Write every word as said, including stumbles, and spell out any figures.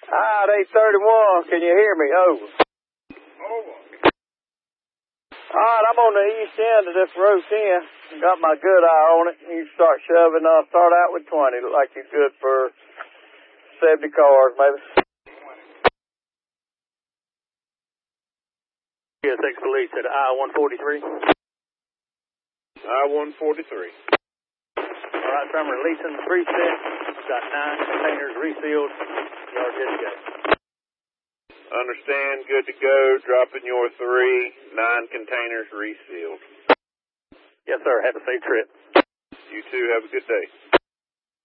Ah, eight thirty-one. Can you hear me? Over. Over. All right, I'm on the east end of this row ten. Got my good eye on it. You start shoving. I'll start out with twenty. Look like you're good for seventy cars, maybe. Yes, X police at I one forty-three. I one forty-three. All right, so I'm releasing three sets. Got nine containers refilled. Y'all good to go. Understand, good to go. Dropping your three, nine containers refilled. Yes, sir. Have a safe trip. You too. Have a good day.